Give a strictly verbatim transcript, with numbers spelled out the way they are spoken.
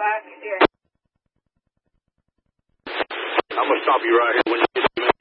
I'm going to stop you right here. When